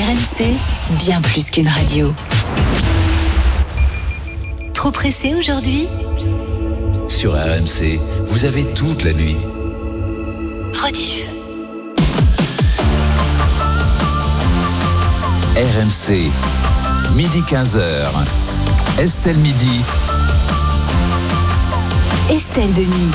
RMC, bien plus qu'une radio. Trop pressé aujourd'hui ? Sur RMC, vous avez toute la nuit. Rediff. RMC, midi 15h. Estelle Midi. Estelle Denis.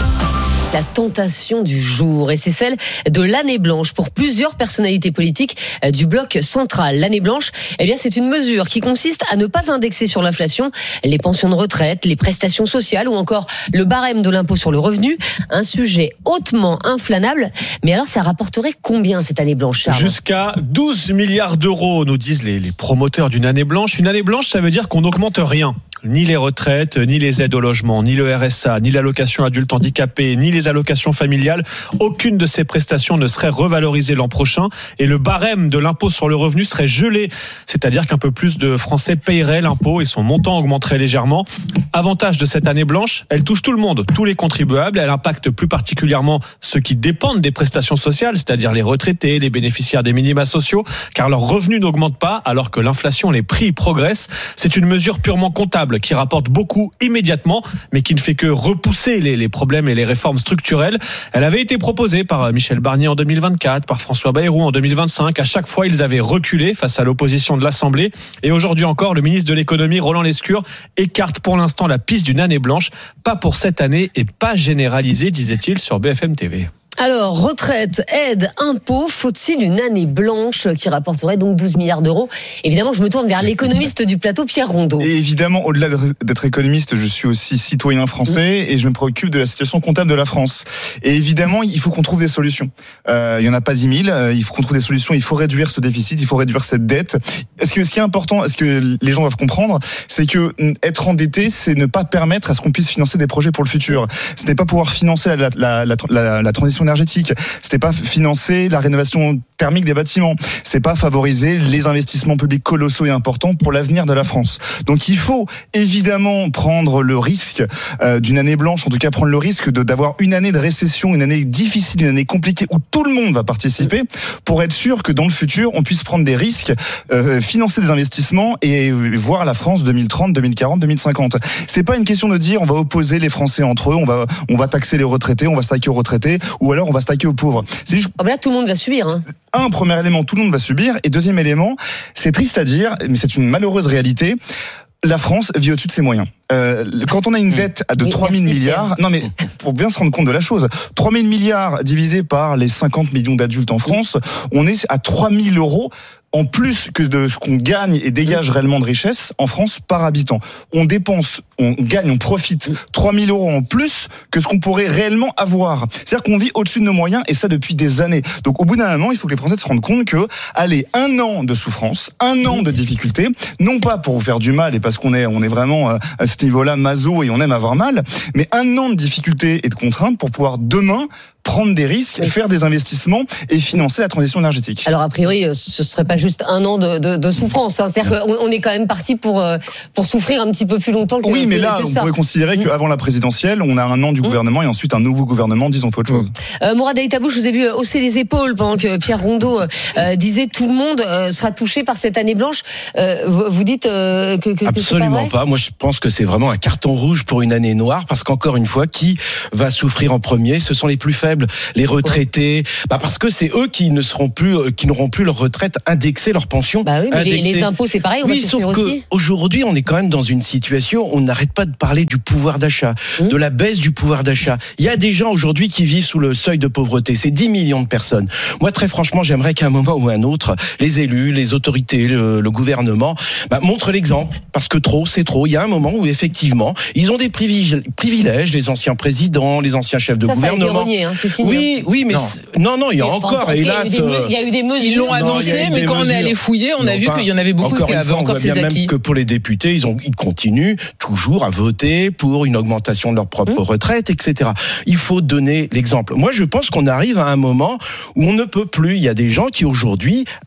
La tentation du jour, et c'est celle de l'année blanche pour plusieurs personnalités politiques du bloc central. L'année blanche, eh bien, c'est une mesure qui consiste à ne pas indexer sur l'inflation les pensions de retraite, les prestations sociales ou encore le barème de l'impôt sur le revenu. Un sujet hautement inflammable. Mais alors, ça rapporterait combien cette année blanche, Charles ? Jusqu'à 12 milliards d'euros, nous disent les promoteurs d'une année blanche. Une année blanche, ça veut dire qu'on n'augmente rien. Ni les retraites, ni les aides au logement, ni le RSA, ni l'allocation adulte handicapé, ni les allocations familiales. Aucune de ces prestations ne serait revalorisée l'an prochain et le barème de l'impôt sur le revenu serait gelé. C'est-à-dire qu'un peu plus de Français paieraient l'impôt et son montant augmenterait légèrement. Avantage de cette année blanche, elle touche tout le monde, tous les contribuables. Elle impacte plus particulièrement ceux qui dépendent des prestations sociales, c'est-à-dire les retraités, les bénéficiaires des minima sociaux, car leurs revenus n'augmentent pas alors que l'inflation, les prix progressent. C'est une mesure purement comptable qui rapporte beaucoup immédiatement, mais qui ne fait que repousser les problèmes et les réformes structurelles. Elle avait été proposée par Michel Barnier en 2024, par François Bayrou en 2025. À chaque fois, ils avaient reculé face à l'opposition de l'Assemblée. Et aujourd'hui encore, le ministre de l'économie, Roland Lescure, écarte pour l'instant la piste d'une année blanche. Pas pour cette année et pas généralisée, disait-il sur BFM TV. Alors, retraite, aide, impôts, faut-il une année blanche qui rapporterait donc 12 milliards d'euros ? Évidemment, je me tourne vers l'économiste du plateau, Pierre Rondeau. Et évidemment, au-delà d'être économiste, je suis aussi citoyen français et je me préoccupe de la situation comptable de la France. Et évidemment, il faut qu'on trouve des solutions. Il y en a pas 10 000, il faut qu'on trouve des solutions, il faut réduire ce déficit, il faut réduire cette dette. Ce qui est important, ce que les gens doivent comprendre, c'est que être endetté, c'est ne pas permettre à ce qu'on puisse financer des projets pour le futur. Ce n'est pas pouvoir financer la transition énergétique. C'était pas financer la rénovation thermique des bâtiments. C'est pas favoriser les investissements publics colossaux et importants pour l'avenir de la France. Donc il faut évidemment prendre le risque d'une année blanche, en tout cas prendre le risque d'avoir une année de récession, une année difficile, une année compliquée où tout le monde va participer pour être sûr que dans le futur on puisse prendre des risques, financer des investissements et voir la France 2030, 2040, 2050. C'est pas une question de dire on va opposer les Français entre eux, on va taxer les retraités, on va s'attaquer aux retraités ou alors on va s'attaquer aux pauvres. C'est juste... Là, tout le monde va subir. Un premier élément, tout le monde va subir. Et deuxième élément, c'est triste à dire, mais c'est une malheureuse réalité. La France vit au-dessus de ses moyens. Quand on a une dette de 3 000 milliards, non mais pour bien se rendre compte de la chose, 3 000 milliards divisé par les 50 millions d'adultes en France, on est à 3 000 euros en plus que de ce qu'on gagne et dégage réellement de richesse en France par habitant. On dépense, on gagne, on profite 3 000 euros en plus que ce qu'on pourrait réellement avoir. C'est-à-dire qu'on vit au-dessus de nos moyens et ça depuis des années. Donc au bout d'un moment, il faut que les Français se rendent compte que, allez, 1 an de souffrance, 1 an de difficulté, non pas pour vous faire du mal et parce qu'on est vraiment à ce niveau-là maso et on aime avoir mal, mais 1 an de difficulté et de contraintes pour pouvoir demain prendre des risques, faire des investissements et financer la transition énergétique. Alors a priori, ce serait pas juste 1 an de souffrance. C'est-à-dire qu'on est quand même parti pour souffrir un petit peu plus longtemps que oui, mais là, que on ça. pourrait considérer qu'avant la présidentielle, on a 1 an du gouvernement et ensuite un nouveau gouvernement, disons autre chose. Mourad Aïtabou, je vous ai vu hausser les épaules pendant que Pierre Rondeau disait tout le monde sera touché par cette année blanche. Vous dites que absolument pas. Moi, je pense que c'est vraiment un carton rouge pour une année noire parce qu'encore une fois, qui va souffrir en premier ? Ce sont les plus faibles. Les retraités, parce que c'est eux qui n'auront plus leur retraite indexée, leur pension oui, mais indexée. Les impôts, c'est pareil. Oui, sauf qu'aujourd'hui, on est quand même dans une situation où on n'arrête pas de parler du pouvoir d'achat, de la baisse du pouvoir d'achat. Il y a des gens aujourd'hui qui vivent sous le seuil de pauvreté. C'est 10 millions de personnes. Moi, très franchement, j'aimerais qu'à un moment ou un autre, les élus, les autorités, le gouvernement, montrent l'exemple. Parce que trop, c'est trop. Il y a un moment où, effectivement, ils ont des privilèges, les anciens présidents, les anciens chefs de gouvernement. C'est fini. Oui, mais non, il y a encore, hélas. Il y a eu des mesures. Ils l'ont annoncé, mais quand on est allé fouiller, on a vu qu'il y en avait beaucoup qui avaient encore ces acquis. Même que pour les députés, ils continuent toujours à voter pour une augmentation de leur propre retraite, etc. Il faut donner l'exemple. Moi, je pense qu'on arrive à un moment où on ne peut plus. Il y a des gens qui aujourd'hui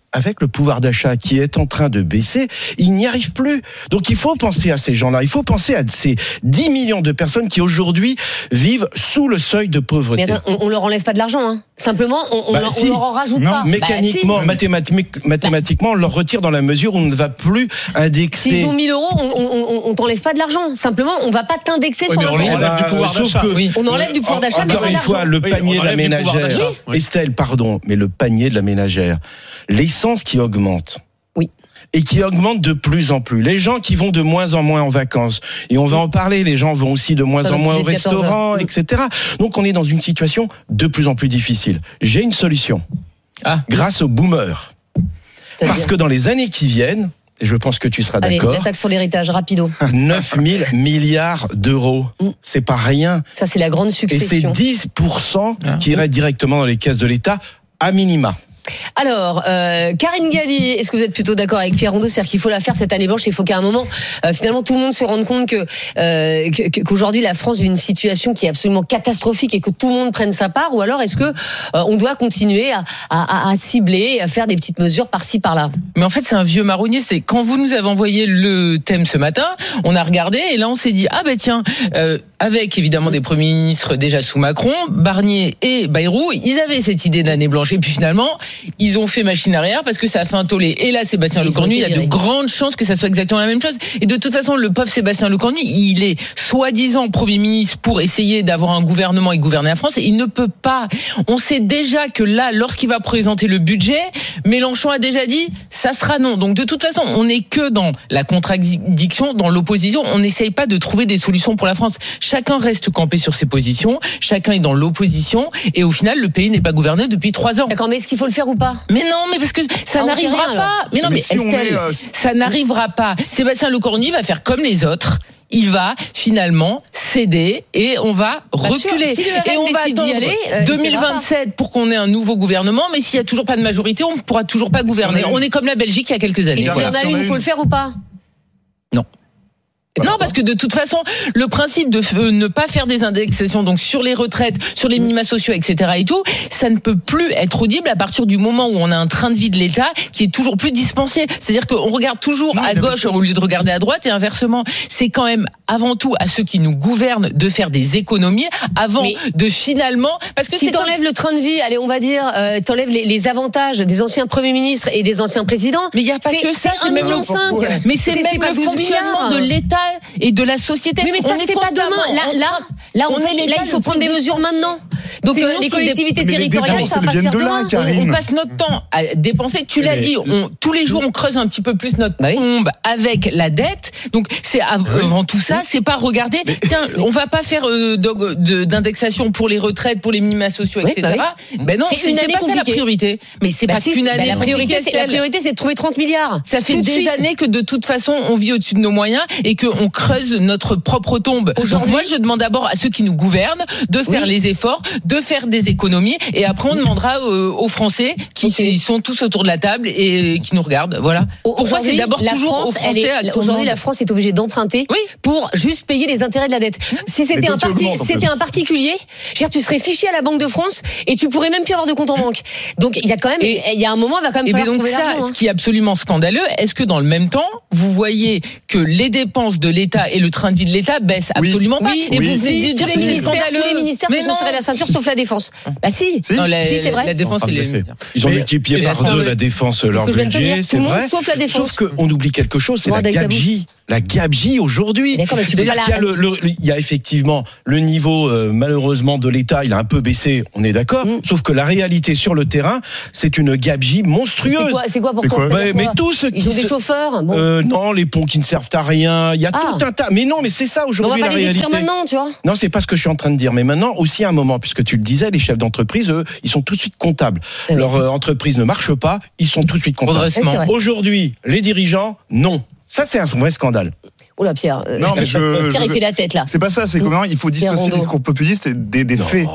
avec le pouvoir d'achat qui est en train de baisser, ils n'y arrivent plus. Donc il faut penser à ces gens-là, il faut penser à ces 10 millions de personnes qui aujourd'hui vivent sous le seuil de pauvreté. Mais attends, on leur enlève pas de l'argent, hein. Simplement, on leur en rajoute pas. Mécaniquement, mathématiquement, on leur retire dans la mesure où on ne va plus indexer. S'ils ont 1 000 €, on t'enlève pas de l'argent. Simplement, on va pas t'indexer sur le on enlève du pouvoir d'achat. On enlève du pouvoir d'achat, mais encore pas une fois, le panier de la ménagère. Estelle, pardon, mais le panier de la ménagère. L'essence qui augmente. Oui. Et qui augmente de plus en plus. Les gens qui vont de moins en moins en vacances, et on va en parler, les gens vont aussi de moins en moins au restaurant, etc. Donc on est dans une situation de plus en plus difficile. J'ai une solution. Grâce aux boomers. Parce que dans les années qui viennent, et je pense que tu seras d'accord. La taxe sur l'héritage, rapido. 9 000 milliards d'euros. C'est pas rien. Ça, c'est la grande succession. Et c'est 10% qui iraient directement dans les caisses de l'État, à minima. Alors, Karine Galli, est-ce que vous êtes plutôt d'accord avec Pierre Rondeau, c'est-à-dire qu'il faut la faire cette année blanche, il faut qu'à un moment, finalement, tout le monde se rende compte qu'aujourd'hui la France vit une situation qui est absolument catastrophique et que tout le monde prenne sa part, ou alors est-ce que on doit continuer à cibler, à faire des petites mesures par-ci par-là? Mais en fait, c'est un vieux marronnier. C'est quand vous nous avez envoyé le thème ce matin, on a regardé et là on s'est dit avec évidemment des premiers ministres déjà sous Macron, Barnier et Bayrou, ils avaient cette idée d'année blanche et puis finalement ils ont fait machine arrière parce que ça a fait un tollé. Et là, Sébastien Lecornu, il y a de grandes chances que ça soit exactement la même chose. Et de toute façon, le pauvre Sébastien Lecornu, il est soi-disant Premier ministre pour essayer d'avoir un gouvernement et gouverner la France. Et il ne peut pas. On sait déjà que là, lorsqu'il va présenter le budget, Mélenchon a déjà dit, ça sera non. Donc de toute façon, on n'est que dans la contradiction, dans l'opposition. On n'essaye pas de trouver des solutions pour la France. Chacun reste campé sur ses positions. Chacun est dans l'opposition. Et au final, le pays n'est pas gouverné depuis 3 ans. D'accord, mais est-ce qu'il faut le faire ou pas? Mais non, mais parce que ça n'arrivera pas. Mais non, mais Estelle, ça n'arrivera pas. Sébastien Lecornu va faire comme les autres. Il va finalement céder et on va reculer. Si et on va attendre 2027 pour qu'on ait un nouveau gouvernement. Mais s'il y a toujours pas de majorité, on ne pourra toujours pas gouverner. On est comme la Belgique il y a quelques années. Et s'il y en a une, il faut le faire ou pas? Non. Non, parce que de toute façon, le principe de ne pas faire des indexations, donc sur les retraites, sur les minima sociaux, etc. et tout, ça ne peut plus être audible à partir du moment où on a un train de vie de l'État qui est toujours plus dispensé. C'est-à-dire qu'on regarde toujours à gauche au lieu de regarder à droite et inversement. C'est quand même avant tout à ceux qui nous gouvernent de faire des économies avant de finalement, parce que si t'enlèves le train de vie, allez, on va dire, t'enlèves les avantages des anciens premiers ministres et des anciens présidents. Mais il y a pas que ça, c'est même le fonctionnement de l'État et de la société. Oui, mais ça c'est pas demain. Là, il faut prendre des mesures maintenant. Donc les collectivités territoriales, ça va faire demain. On passe notre temps à dépenser. Tu l'as dit, tous les jours on creuse un petit peu plus notre tombe avec la dette. Donc c'est avant tout ça, c'est pas regarder. Tiens, on va pas faire d'indexation pour les retraites, pour les minima sociaux, etc. Ben non, c'est pas ça la priorité. Mais c'est pas qu'une année. La priorité, c'est de trouver 30 milliards. Ça fait des années que de toute façon on vit au-dessus de nos moyens et qu'on creuse notre propre tombe. Donc moi je demande d'abord à ceux qui nous gouvernent de faire les efforts, de faire des économies et après on demandera aux Français qui sont tous autour de la table et qui nous regardent. Voilà. Pourquoi c'est d'abord toujours aux Français à tout. Aujourd'hui la France est obligée d'emprunter pour juste payer les intérêts de la dette. Si c'était un particulier, je veux dire, tu serais fiché à la Banque de France et tu pourrais même plus avoir de compte en banque. Donc il y a quand même, il y a un moment, il va quand même falloir trouver l'argent. Ce qui est absolument scandaleux, est-ce que dans le même temps, vous voyez que les dépenses de l'État et le train de vie de l'État baissent absolument pas? Et vous venez de dire que c'est scandaleux. Tous les ministères se sont serrés la ceinture sauf la défense. Bah si, c'est vrai. La défense, ils ont multiplié par 2 la défense, leur budget, c'est vrai. Sauf la défense. Sauf qu'on oublie quelque chose, c'est la gabegie. La gabegie aujourd'hui. C'est-à-dire qu'il y a effectivement le niveau, malheureusement, de l'État, il a un peu baissé, on est d'accord. Sauf que la réalité sur le terrain, c'est une gabegie monstrueuse. C'est quoi pourquoi? Mais tous ceux qui ils ont des chauffeurs. Non, les ponts qui ne servent à rien. Il y a tout un tas. Mais non, mais c'est ça aujourd'hui la réalité. On va pas les décrire maintenant, tu vois. Non, c'est pas ce que je suis en train de dire. Mais maintenant, aussi à un moment, puisque tu le disais, les chefs d'entreprise, eux, ils sont tout de suite comptables. Leur entreprise ne marche pas, ils sont tout de suite comptables. Aujourd'hui, les dirigeants, non. Ça, c'est un vrai scandale. Oula, Pierre. Non, mais Pierre, il fait la tête, là. C'est pas ça, c'est comment il faut dissocier le discours populiste et des faits.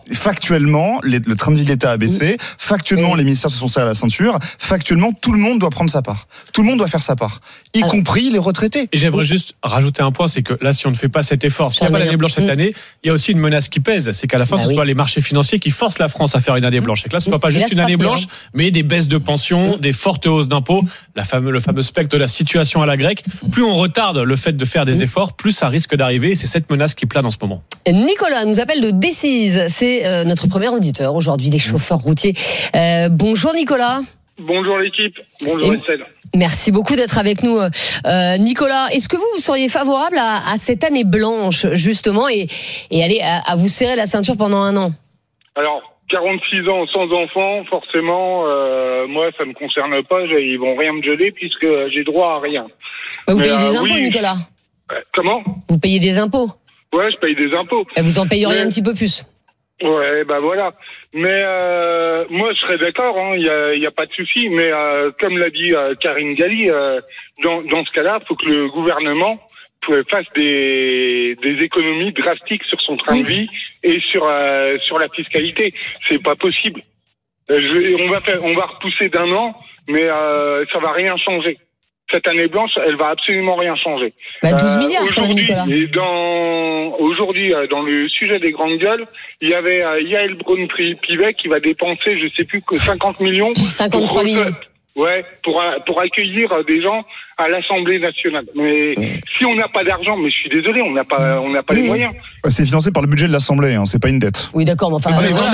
factuellement, le train de vie de l'État a baissé. Factuellement, les ministères se sont serrés à la ceinture. Factuellement, tout le monde doit prendre sa part. Tout le monde doit faire sa part, y compris les retraités. Et j'aimerais juste rajouter un point, c'est que là, si on ne fait pas cet effort, s'il n'y a pas l'année blanche cette année, il y a aussi une menace qui pèse, c'est qu'à la fin, ce soit les marchés financiers qui forcent la France à faire une année blanche. Et que là, ce ne soit pas juste une année blanche, mais des baisses de pensions, des fortes hausses d'impôts, le fameux spectre de la situation à la grecque. Plus on retarde le fait de faire des efforts, plus ça risque d'arriver. Et c'est cette menace qui plane en ce moment. Nicolas nous appelle de Decize. C'est notre premier auditeur aujourd'hui des chauffeurs routiers. Bonjour Nicolas. Bonjour l'équipe. Bonjour Estelle. Merci beaucoup d'être avec nous, Nicolas. Est-ce que vous seriez favorable à cette année blanche justement et aller à vous serrer la ceinture pendant un an? Alors 46 ans sans enfant, forcément, moi ça me concerne pas. Ils vont rien me geler puisque j'ai droit à rien. Vous payez des impôts, Nicolas? Comment? Vous payez des impôts? Ouais, je paye des impôts. Et vous en payeriez un petit peu plus? Ouais, voilà. Mais moi, je serais d'accord. Il y a pas de souci. Mais comme l'a dit Karine Galli, dans ce cas-là, il faut que le gouvernement fasse des économies drastiques sur son train de vie et sur la fiscalité. C'est pas possible. On va repousser d'un an, mais ça va rien changer. Cette année blanche, elle va absolument rien changer. 12 milliards quand même, Nicolas. Aujourd'hui, dans le sujet des grandes gueules, il y avait Yael Braun-Pivet qui va dépenser, je sais plus, que 50 millions. 53 millions. Ouais, pour accueillir des gens à l'Assemblée nationale. Mais si on n'a pas d'argent, mais je suis désolé, on n'a pas les moyens. C'est financé par le budget de l'Assemblée, c'est pas une dette. Oui, d'accord, mais enfin,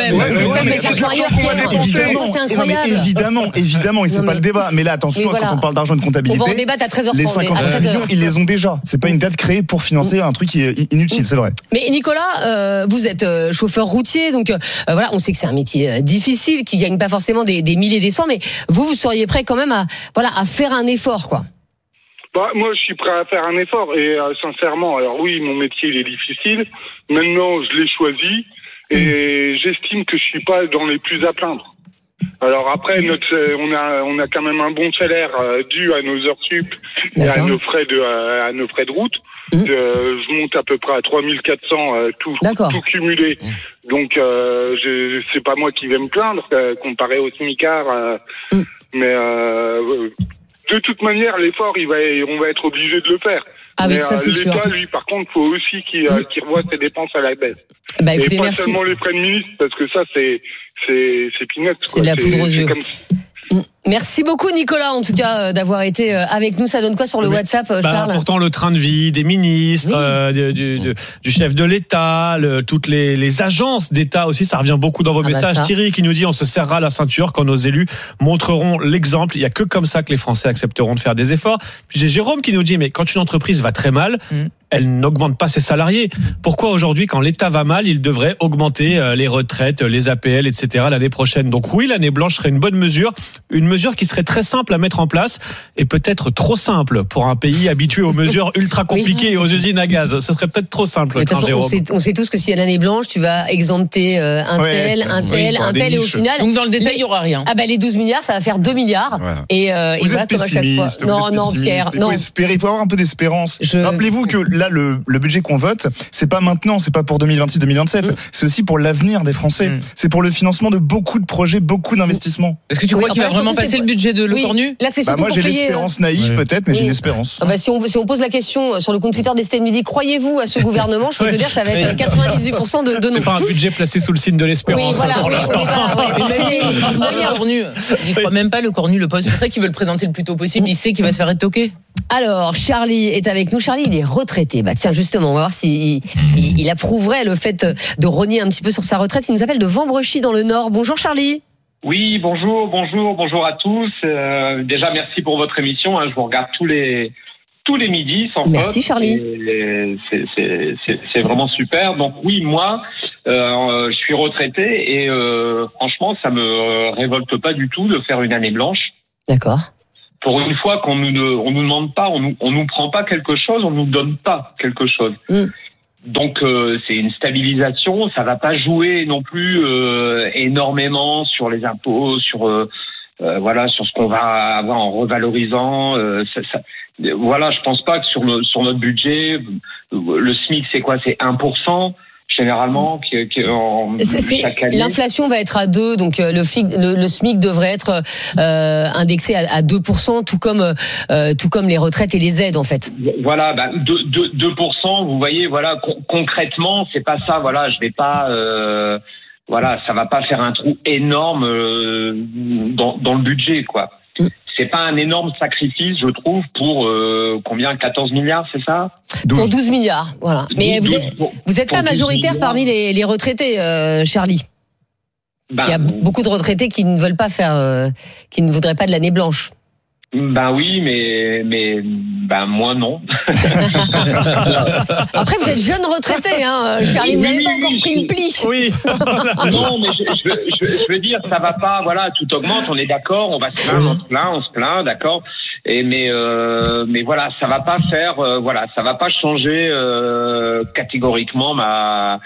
évidemment, et c'est pas le débat. Mais là, attention, quand on parle d'argent et de comptabilité, on va en débattre à 13h30. Les 55 millions, ils les ont déjà. C'est pas une dette créée pour financer un truc qui est inutile, c'est vrai. Mais Nicolas, vous êtes chauffeur routier, donc voilà, on sait que c'est un métier difficile, qui gagne pas forcément des milliers et des cents, mais vous seriez prêt quand même à faire un effort, quoi. Moi, je suis prêt à faire un effort et sincèrement, alors oui, mon métier il est difficile. Maintenant, je l'ai choisi et j'estime que je suis pas dans les plus à plaindre. Alors après, on a quand même un bon salaire dû à nos heures sup et à nos frais de route. Je monte à peu près à 3400 tout cumulé. Donc c'est pas moi qui vais me plaindre comparé au SMICAR, mais de toute manière, l'effort, on va être obligé de le faire. Ah oui, ça c'est sûr. L'État, lui, par contre, faut aussi qu'il revoie ses dépenses à la baisse. Écoutez, et pas merci. seulement les frais de ministre, parce que ça, c'est peanuts. C'est de la poudre aux yeux. Merci beaucoup Nicolas en tout cas d'avoir été avec nous. Ça donne quoi sur le WhatsApp, Charles? Pourtant le train de vie des ministres, du chef de l'État, toutes les agences d'État aussi, ça revient beaucoup dans vos messages. Thierry qui nous dit on se serrera la ceinture quand nos élus montreront l'exemple. Il n'y a que comme ça que les Français accepteront de faire des efforts. Puis j'ai Jérôme qui nous dit mais quand une entreprise va très mal, elle n'augmente pas ses salariés. Pourquoi aujourd'hui, quand l'État va mal, il devrait augmenter les retraites, les APL, etc. l'année prochaine? Donc oui, l'année blanche serait une bonne mesure, une mesure qui serait très simple à mettre en place et peut-être trop simple pour un pays habitué aux mesures ultra compliquées et aux usines à gaz. Ce serait peut-être trop simple. On sait tous que s'il y a l'année blanche, tu vas exempter un tel, et au final. Donc dans le détail, il n'y aura rien. Les 12 milliards, ça va faire 2 milliards. Voilà. Et vous voilà, êtes pessimiste. Non, Pierre. Il faut espérer, il faut avoir un peu d'espérance. Rappelez-vous que là, le budget qu'on vote, c'est pas maintenant, c'est pas pour 2026-2027, c'est aussi pour l'avenir des Français. C'est pour le financement de beaucoup de projets, beaucoup d'investissements. Est-ce que tu crois qu'il va vraiment passer le budget de Le Cornu? Là, c'est surtout moi, j'ai l'espérance naïve peut-être, mais j'ai une espérance. Si on pose la question sur le compte Twitter d'Estelle Midi, croyez-vous à ce gouvernement? Je peux te dire, ça va être 98% de non. C'est pas un budget placé sous le signe de l'espérance pour l'instant. Il croit même pas Le Cornu, le poste. C'est pour ça qu'il veut le présenter le plus tôt possible. Il sait qu'il va se faire étoquer. Alors, Charlie est avec nous. Charlie, il est retraité. Tiens, justement, on va voir s'il approuverait le fait de rogner un petit peu sur sa retraite. Il nous appelle de Vambrechy dans le Nord. Bonjour Charlie. Oui, bonjour à tous. Déjà, merci pour votre émission. Je vous regarde tous les midis sans faute. Merci Charlie. C'est vraiment super. Donc oui, moi, je suis retraité et franchement, ça me révolte pas du tout de faire une année blanche. D'accord. Pour une fois qu'on nous demande pas, on nous prend pas quelque chose, on nous donne pas quelque chose. Donc c'est une stabilisation, ça va pas jouer non plus énormément sur les impôts, sur ce qu'on va avoir en revalorisant. Voilà, je pense pas que sur notre budget, le SMIC c'est quoi? C'est 1%. généralement, chaque année. L'inflation va être à 2, donc le SMIC devrait être indexé à 2%, tout comme les retraites et les aides en fait. Voilà, 2%. Vous voyez, voilà, concrètement, c'est pas ça. Voilà, je vais pas. Voilà, ça va pas faire un trou énorme dans le budget, quoi. C'est pas un énorme sacrifice, je trouve, pour combien, 14 milliards, c'est ça ? 12. Pour 12 milliards, voilà. Mais vous êtes pas majoritaire parmi les retraités, Charlie. Il y a beaucoup de retraités qui ne veulent pas qui ne voudraient pas de l'année blanche. Oui, mais moi non. Après, vous êtes jeune retraité, hein, Charlie, vous n'avez pas encore pris le pli. Oui. Non, mais je veux dire, ça va pas. Voilà, tout augmente. On est d'accord. On va se plaindre, on se plaint, d'accord. Mais voilà, ça va pas faire. Voilà, ça va pas changer catégoriquement ma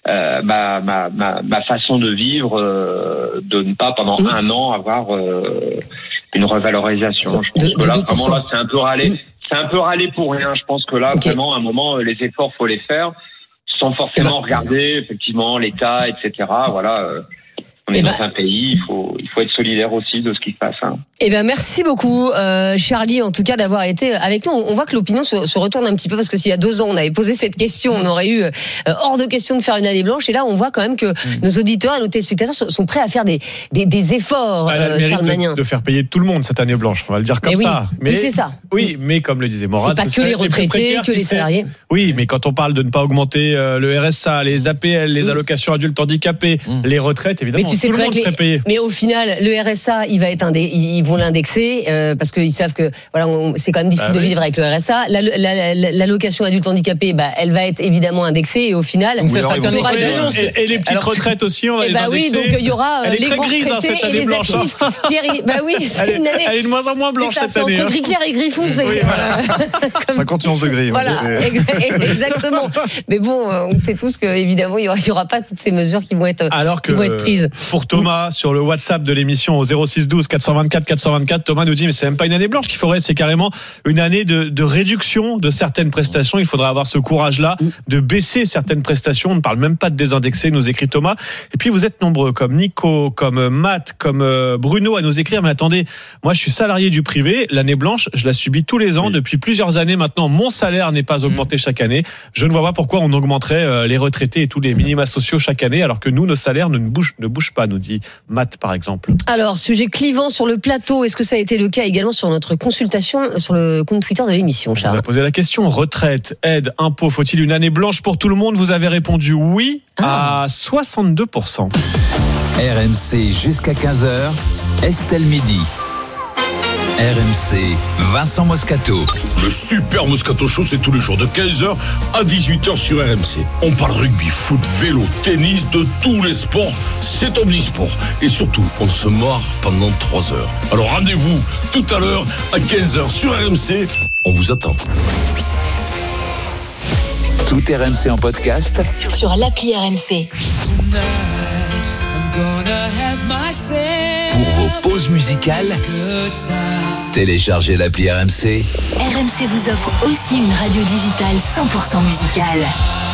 façon de vivre, de ne pas pendant un an avoir une revalorisation. Je pense que là, vraiment, là, c'est un peu râler. C'est un peu râler pour rien. Je pense que là, vraiment, à un moment, les efforts, faut les faire, sans forcément regarder, effectivement, l'État, etc. Voilà. On est dans un pays, il faut être solidaire aussi de ce qui se passe. Hein. Merci beaucoup, Charlie, en tout cas, d'avoir été avec nous. On voit que l'opinion se retourne un petit peu, parce que s'il y a 2 ans, on avait posé cette question, on aurait eu hors de question de faire une année blanche. Et là, on voit quand même que nos auditeurs et nos téléspectateurs sont prêts à faire des efforts, Charles Magnin. De faire payer tout le monde cette année blanche, on va le dire comme ça. Mais c'est ça. Oui, mais comme le disait Morad, c'est pas que les retraités, que les salariés. Oui, mais quand on parle de ne pas augmenter le RSA, les APL, les allocations adultes handicapés, les retraites, évidemment, tout le monde serait payé. Mais au final, le RSA, ils vont l'indexer parce qu'ils savent que voilà, c'est quand même difficile de vivre avec le RSA. L'allocation adulte handicapé, elle va être évidemment indexée, et au final, et les petites retraites aussi, on va les indexer. Oui, donc il y aura elle est les très grands grise, retraités cette année et les blanche. actifs. C'est une année. Elle est de moins en moins blanche cette année. C'est entre gris clair et gris foncé. 51 degrés. Voilà, exactement. Mais bon, on sait tous que évidemment, il y aura pas toutes ces mesures qui vont être prises. Pour Thomas, sur le WhatsApp de l'émission au 06 12 424 424, Thomas nous dit mais c'est même pas une année blanche qu'il faudrait, c'est carrément une année de réduction de certaines prestations. Il faudra avoir ce courage-là de baisser certaines prestations. On ne parle même pas de désindexer, nous écrit Thomas. Et puis vous êtes nombreux, comme Nico, comme Matt, comme Bruno, à nous écrire. Mais attendez, moi je suis salarié du privé. L'année blanche, je la subis tous les ans depuis plusieurs années maintenant. Mon salaire n'est pas augmenté chaque année. Je ne vois pas pourquoi on augmenterait les retraités et tous les minima sociaux chaque année, alors que nous, nos salaires ne bougent pas, nous dit Matt par exemple. Alors, sujet clivant sur le plateau, est-ce que ça a été le cas également sur notre consultation sur le compte Twitter de l'émission, Charles ? On a posé la question, retraite, aide, impôts, faut-il une année blanche pour tout le monde ? Vous avez répondu oui à 62%. RMC jusqu'à 15h, Estelle Midi. RMC, Vincent Moscato. Le super Moscato Show, c'est tous les jours de 15h à 18h sur RMC. On parle rugby, foot, vélo, tennis, de tous les sports. C'est omnisport. Et surtout, on se marre pendant 3 heures. Alors rendez-vous tout à l'heure à 15h sur RMC. On vous attend. Tout RMC en podcast sur l'appli RMC. Pour vos pauses musicales, téléchargez l'appli RMC. RMC vous offre aussi une radio digitale 100% musicale.